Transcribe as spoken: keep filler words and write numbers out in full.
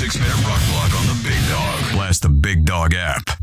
six minute rock block on the Big Dog. Blast the Big Dog app.